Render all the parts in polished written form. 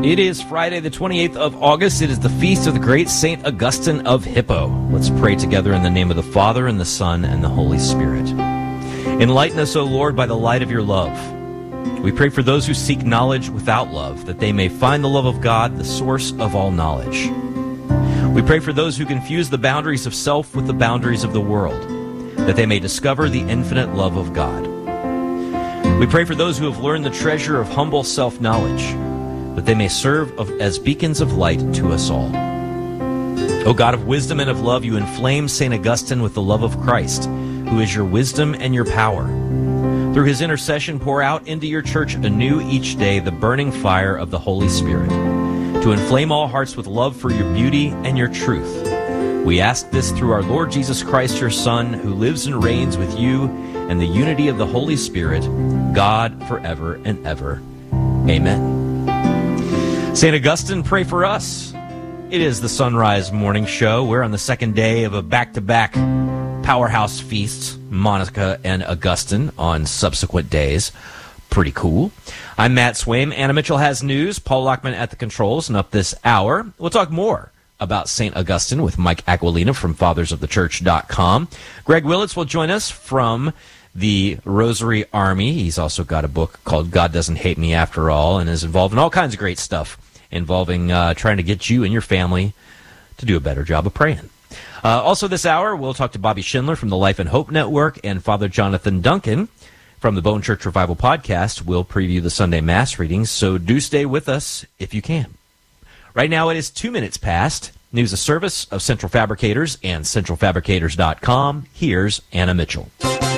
It is Friday, the 28th of August. It is the feast of the great St. Augustine of Hippo. Let's pray together in the name of the Father, and the Son, and the Holy Spirit. Enlighten us, O Lord, by the light of your love. We pray for those who seek knowledge without love, that they may find the love of God, the source of all knowledge. We pray for those who confuse the boundaries of self with the boundaries of the world, that they may discover the infinite love of God. We pray for those who have learned the treasure of humble self-knowledge, that they may serve as beacons of light to us all. O God of wisdom and of love, you inflame St. Augustine with the love of Christ, who is your wisdom and your power. Through his intercession, pour out into your church anew each day the burning fire of the Holy Spirit, to inflame all hearts with love for your beauty and your truth. We ask this through our Lord Jesus Christ, your Son, who lives and reigns with you in the unity of the Holy Spirit, God forever and ever. Amen. St. Augustine, pray for us. It is the Sunrise Morning Show. We're on the second day of a back-to-back powerhouse feast, Monica and Augustine, on subsequent days. Pretty cool. I'm Matt Swaim. Anna Mitchell has news. Paul Lockman at the controls. And up this hour, we'll talk more about St. Augustine with Mike Aquilina from fathersofthechurch.com. Greg Willits will join us from the Rosary Army. He's also got a book called God Doesn't Hate Me After All, and is involved in all kinds of great stuff involving trying to get you and your family to do a better job of praying. Also this hour, we'll talk to Bobby Schindler from the Life and Hope Network, and Father Jonathan Duncan from the Bone Church Revival Podcast will preview the Sunday Mass readings, so do stay with us if you can. Right now it is 2 minutes past. News of service of Central Fabricators and centralfabricators.com. Here's Anna Mitchell.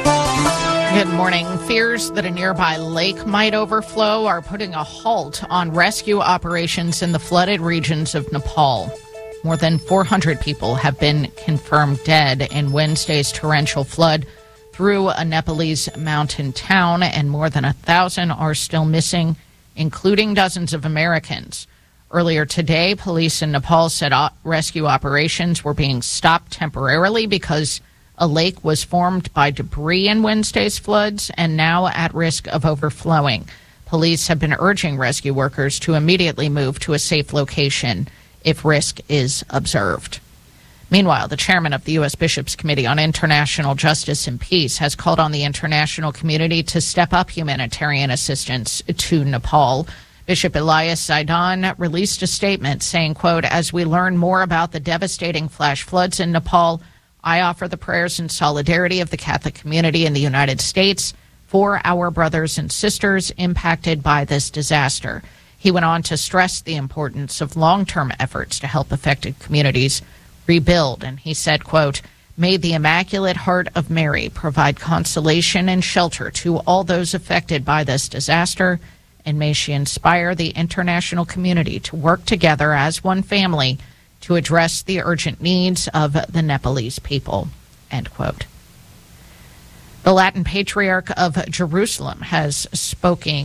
Good morning. Fears that a nearby lake might overflow are putting a halt on rescue operations in the flooded regions of Nepal. More than 400 people have been confirmed dead in Wednesday's torrential flood through a Nepalese mountain town, and more than 1,000 are still missing, including dozens of Americans. Earlier today, police in Nepal said rescue operations were being stopped temporarily because a lake was formed by debris in Wednesday's floods and now at risk of overflowing. Police have been urging rescue workers to immediately move to a safe location if risk is observed. Meanwhile, the chairman of the U.S. Bishops' Committee on International Justice and Peace has called on the international community to step up humanitarian assistance to Nepal. Bishop Elias Zaidan released a statement saying, quote, "As we learn more about the devastating flash floods in Nepal, I offer the prayers and solidarity of the Catholic community in the United States for our brothers and sisters impacted by this disaster." He went on to stress the importance of long-term efforts to help affected communities rebuild. And he said, quote, "May the Immaculate Heart of Mary provide consolation and shelter to all those affected by this disaster, and may she inspire the international community to work together as one family to address the urgent needs of the Nepalese people," end quote. The Latin Patriarch of Jerusalem has spoken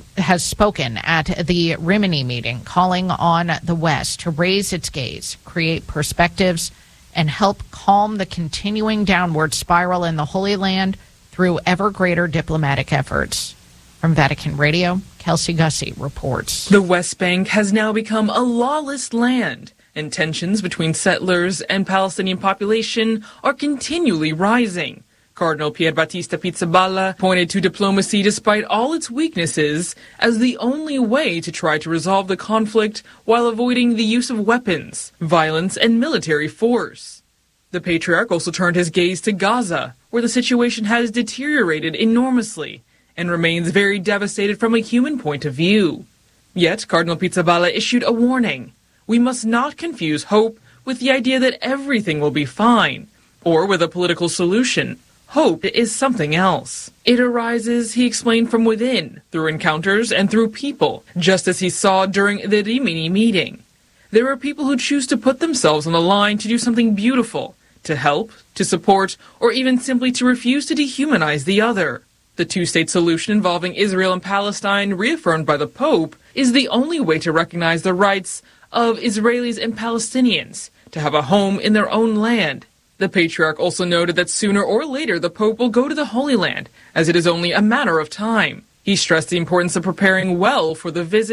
at the Rimini meeting, calling on the West to raise its gaze, create perspectives, and help calm the continuing downward spiral in the Holy Land through ever greater diplomatic efforts. From Vatican Radio, Kelsey Gussie reports. The West Bank has now become a lawless land, and tensions between settlers and Palestinian population are continually rising. Cardinal Pierbattista Pizzaballa pointed to diplomacy despite all its weaknesses as the only way to try to resolve the conflict while avoiding the use of weapons, violence, and military force. The Patriarch also turned his gaze to Gaza, where the situation has deteriorated enormously and remains very devastated from a human point of view. Yet, Cardinal Pizzaballa issued a warning. We must not confuse hope with the idea that everything will be fine, or with a political solution. Hope is something else. It arises, he explained, from within, through encounters and through people, just as he saw during the Rimini meeting. There are people who choose to put themselves on the line to do something beautiful, to help, to support, or even simply to refuse to dehumanize the other. The two-state solution involving Israel and Palestine, reaffirmed by the Pope, is the only way to recognize the rights of Israelis and Palestinians to have a home in their own land. The Patriarch also noted that sooner or later the Pope will go to the Holy Land, as it is only a matter of time. He stressed the importance of preparing well for the visit,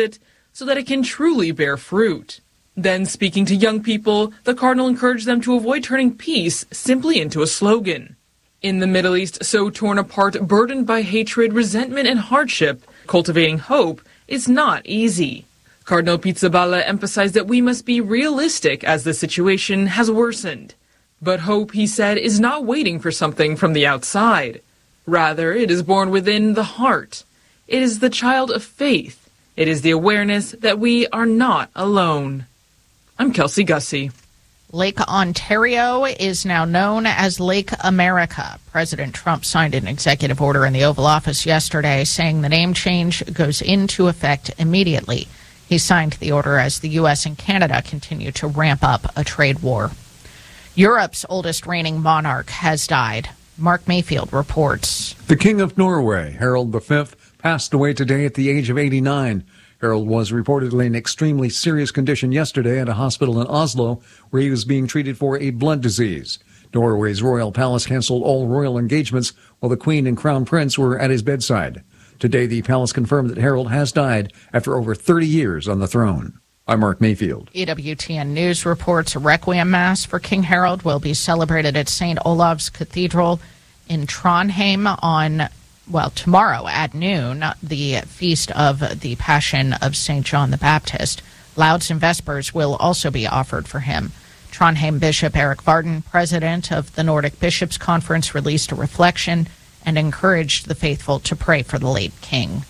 so that it can truly bear fruit. Then, speaking to young people, the cardinal encouraged them to avoid turning peace simply into a slogan. In the Middle East, so torn apart, burdened by hatred, resentment, and hardship, cultivating hope is not easy. Cardinal Pizzaballa emphasized that we must be realistic as the situation has worsened. But hope, he said, is not waiting for something from the outside. Rather, it is born within the heart. It is the child of faith. It is the awareness that we are not alone. I'm Kelsey Gussie. Lake Ontario is now known as Lake America. President Trump signed an executive order in the Oval Office yesterday saying the name change goes into effect immediately. He signed the order as the U.S. and Canada continue to ramp up a trade war. Europe's oldest reigning monarch has died. Mark Mayfield reports. The King of Norway, Harald V, passed away today at the age of 89. Harald was reportedly in extremely serious condition yesterday at a hospital in Oslo, where he was being treated for a blood disease. Norway's royal palace canceled all royal engagements while the Queen and Crown Prince were at his bedside. Today, the palace confirmed that Harald has died after over 30 years on the throne. I'm Mark Mayfield. EWTN News reports a requiem mass for King Harald will be celebrated at St. Olav's Cathedral in Trondheim on tomorrow at noon, the feast of the Passion of St. John the Baptist. Lauds and Vespers will also be offered for him. Trondheim Bishop Eric Varden, president of the Nordic Bishops' Conference, released a reflection and encouraged the faithful to pray for the late king.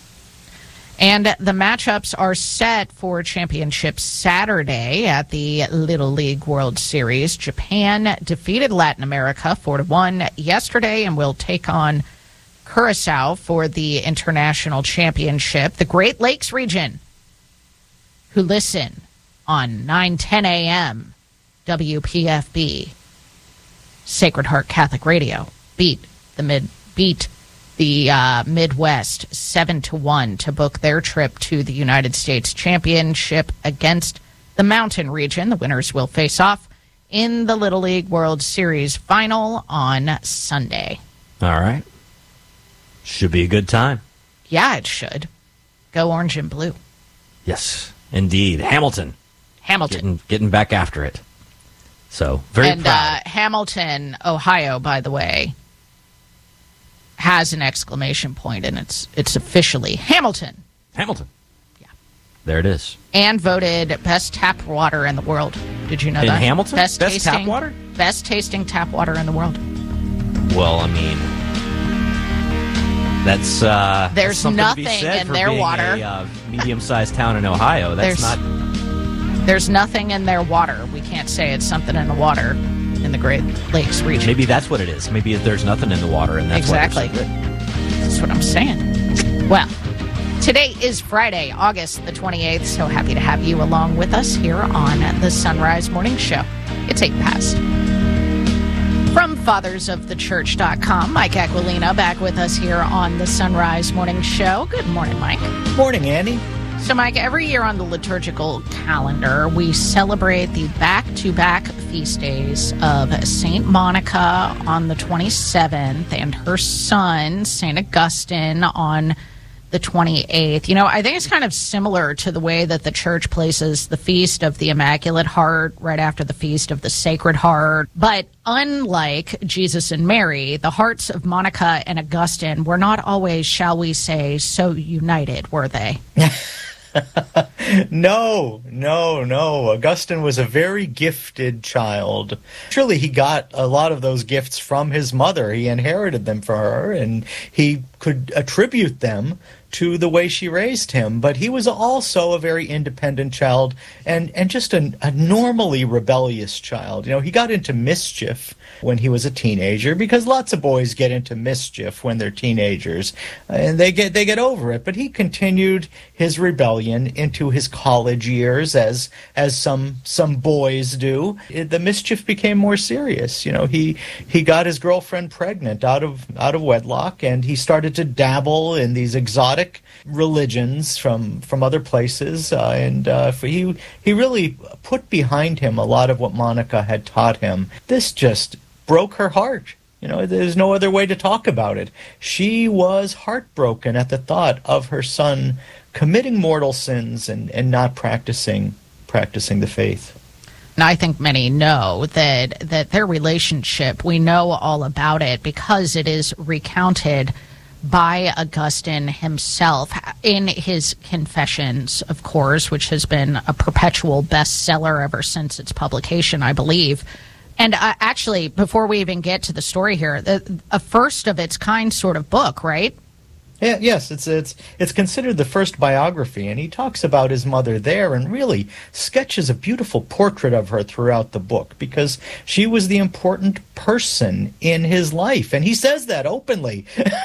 And the matchups are set for Championship Saturday at the Little League World Series. Japan defeated Latin America 4-1 yesterday and will take on Curacao for the International Championship. The Great Lakes region, who listen on 9:10 a.m. WPFB, Sacred Heart Catholic Radio, beat the Midwest 7-1 to book their trip to the United States Championship against the Mountain region. The winners will face off in the Little League World Series final on Sunday. All right. Should be a good time. Yeah, it should. Go orange and blue. Yes, indeed. Hamilton. Getting back after it. So, very proud. Hamilton, Ohio, by the way, has an exclamation point, and it's officially Hamilton. Hamilton. Yeah. There it is. And voted best tap water in the world. Did you know that? In Hamilton? Best tap water? Best tasting tap water in the world. Well, I mean, that's there's something nothing to be said in for their being water. A medium-sized town in Ohio. There's nothing in their water. We can't say it's something in the water in the Great Lakes region. Maybe that's what it is. Maybe there's nothing in the water, and that's exactly. Why they're so good. That's what I'm saying. Well, today is Friday, August the 28th, so happy to have you along with us here on the Sunrise Morning Show. It's 8 past. From fathersofthechurch.com, Mike Aquilina back with us here on the Sunrise Morning Show. Good morning, Mike. Morning, Andy. So, Mike, every year on the liturgical calendar, we celebrate the back-to-back feast days of St. Monica on the 27th and her son, St. Augustine, on the 28th. You know, I think it's kind of similar to the way that the church places the Feast of the Immaculate Heart right after the Feast of the Sacred Heart. But unlike Jesus and Mary, the hearts of Monica and Augustine were not always, shall we say, so united, were they? No. Augustine was a very gifted child. Surely he got a lot of those gifts from his mother. He inherited them from her, and he could attribute them to the way she raised him. But he was also a very independent child and just a normally rebellious child. You know, he got into mischief when he was a teenager, because lots of boys get into mischief when they're teenagers, and they get over it. But he continued his rebellion into his college years, as some boys do. The mischief became more serious. You know, he got his girlfriend pregnant out of wedlock, and he started to dabble in these exotic religions from other places, and he really put behind him a lot of what Monica had taught him. This just broke her heart. You know, there's no other way to talk about it. She was heartbroken at the thought of her son committing mortal sins and not practicing the faith. And I think many know that their relationship, we know all about it because it is recounted by Augustine himself in his Confessions, of course, which has been a perpetual bestseller ever since its publication, I believe. And actually, before we even get to the story here, a first of its kind sort of book, right? Yeah, yes, it's considered the first biography, and he talks about his mother there and really sketches a beautiful portrait of her throughout the book because she was the important person in his life, and he says that openly.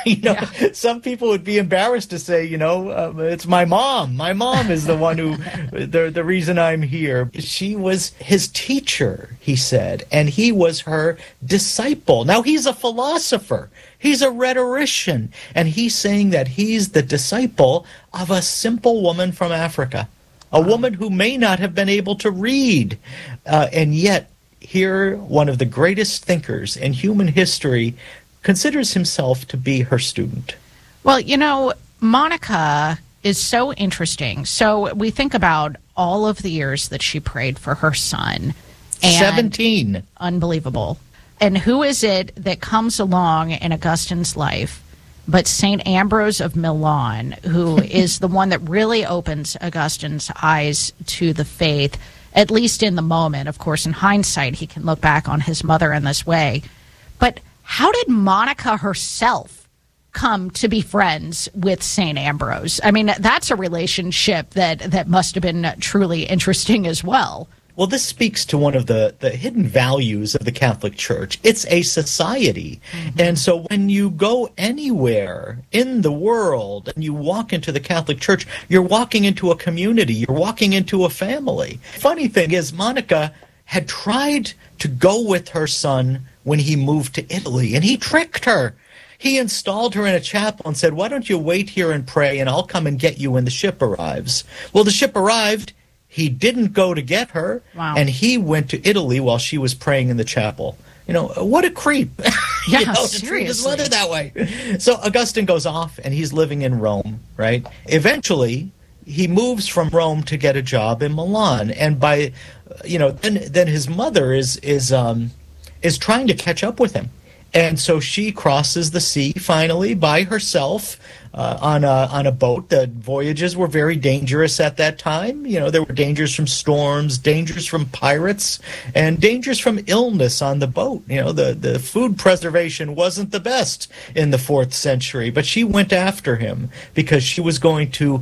Some people would be embarrassed to say, it's my mom. My mom is the one who, the reason I'm here. She was his teacher, he said, and he was her disciple. Now, he's a philosopher. He's a rhetorician, and he's saying that he's the disciple of a simple woman from Africa, a woman who may not have been able to read, and yet here one of the greatest thinkers in human history considers himself to be her student. Well, Monica is so interesting. So we think about all of the years that she prayed for her son. And 17. Unbelievable. And who is it that comes along in Augustine's life but St. Ambrose of Milan, who is the one that really opens Augustine's eyes to the faith, at least in the moment. Of course, in hindsight, he can look back on his mother in this way. But how did Monica herself come to be friends with St. Ambrose? I mean, that's a relationship that must have been truly interesting as well. Well, this speaks to one of the hidden values of the Catholic Church. It's a society. Mm-hmm. And so when you go anywhere in the world and you walk into the Catholic Church, you're walking into a community. You're walking into a family. Funny thing is, Monica had tried to go with her son when he moved to Italy, and he tricked her. He installed her in a chapel and said, "Why don't you wait here and pray, and I'll come and get you when the ship arrives." Well, the ship arrived. He didn't go to get her, wow. And he went to Italy while she was praying in the chapel. What a creep. Yeah, to treat his mother that way. So Augustine goes off, and he's living in Rome, right? Eventually, he moves from Rome to get a job in Milan, and then his mother is trying to catch up with him. And so she crosses the sea finally by herself on a boat. The voyages were very dangerous at that time. There were dangers from storms, dangers from pirates, and dangers from illness on the boat. The food preservation wasn't the best in the 4th century, but she went after him because she was going to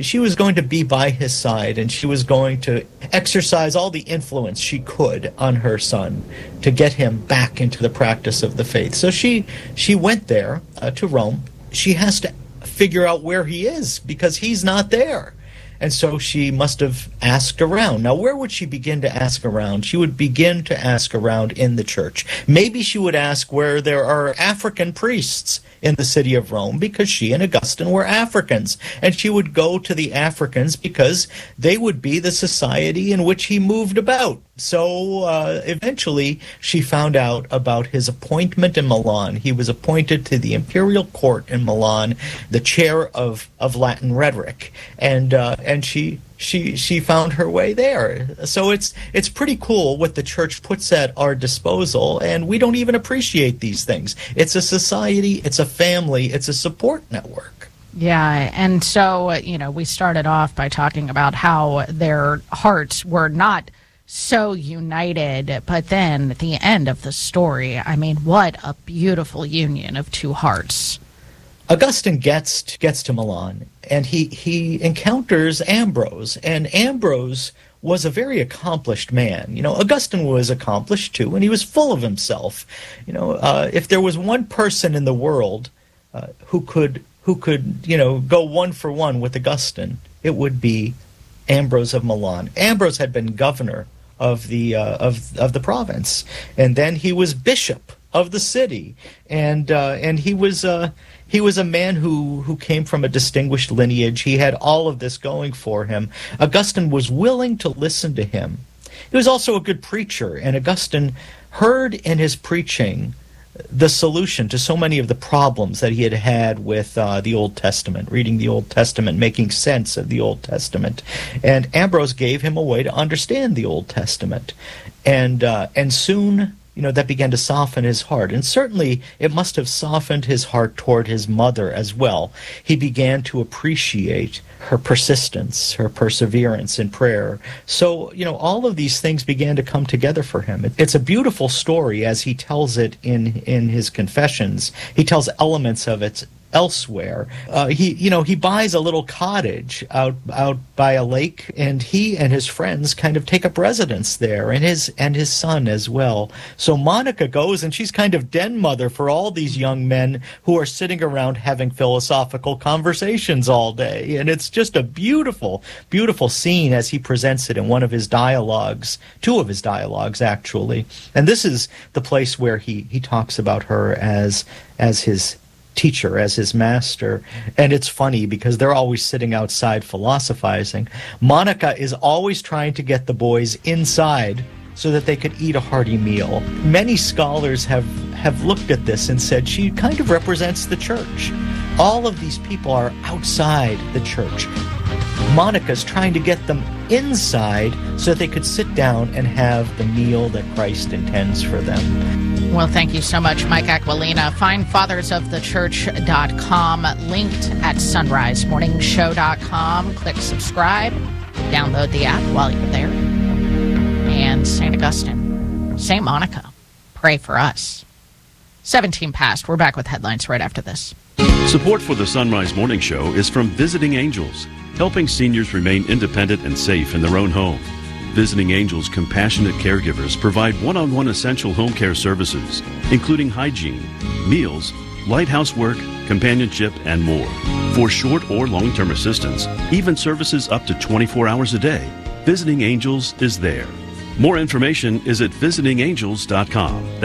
be by his side, and she was going to exercise all the influence she could on her son to get him back into the practice of the faith. So she went there to Rome. She has to figure out where he is because he's not there. And so she must have asked around. Now, where would she begin to ask around? She would begin to ask around in the church. Maybe she would ask where there are African priests in the city of Rome because she and Augustine were Africans. And she would go to the Africans because they would be the society in which he moved about. So eventually she found out about his appointment in Milan. He was appointed to the imperial court in Milan, the chair of Latin rhetoric. And she found her way there. So it's pretty cool what the church puts at our disposal, and we don't even appreciate these things. It's a society, it's a family, it's a support network. Yeah, and so, we started off by talking about how their hearts were not so united, but then at the end of the story, I mean, what a beautiful union of two hearts. Augustine gets to Milan, and he encounters Ambrose, and Ambrose was a very accomplished man. Augustine was accomplished too, and he was full of himself. If there was one person in the world who could go one for one with Augustine, it would be Ambrose of Milan. Ambrose had been governor of the province, and then he was bishop of the city, and he was a man who came from a distinguished lineage. He had all of this going for him. Augustine was willing to listen to him. He was also a good preacher, and Augustine heard in his preaching the solution to so many of the problems that he had had with the Old Testament, reading the Old Testament, making sense of the Old Testament. And Ambrose gave him a way to understand the Old Testament. And soon, that began to soften his heart. And certainly it must have softened his heart toward his mother as well. He began to appreciate her persistence, her perseverance in prayer. So, all of these things began to come together for him. It's a beautiful story as he tells it in his Confessions. He tells elements of it elsewhere. He buys a little cottage out by a lake, and he and his friends kind of take up residence there, and his son as well. So Monica goes, and she's kind of den mother for all these young men who are sitting around having philosophical conversations all day. And it's just a beautiful, beautiful scene as he presents it in one of his dialogues, two of his dialogues actually. And this is the place where he talks about her as his teacher, as his master. And it's funny because they're always sitting outside philosophizing. Monica is always trying to get the boys inside so that they could eat a hearty meal. Many scholars have looked at this and said she kind of represents the church. All of these people are outside the church. Monica's trying to get them inside so that they could sit down and have the meal that Christ intends for them. Well, thank you so much, Mike Aquilina. Find fathersofthechurch.com, linked at sunrisemorningshow.com. Click subscribe, download the app while you're there. And St. Augustine, St. Monica, pray for us. 17 past. We're back with headlines right after this. Support for the Sunrise Morning Show is from Visiting Angels, helping seniors remain independent and safe in their own home. Visiting Angels compassionate caregivers provide one-on-one essential home care services, including hygiene, meals, light housework, companionship, and more. For short or long-term assistance, even services up to 24 hours a day, Visiting Angels is there. More information is at visitingangels.com.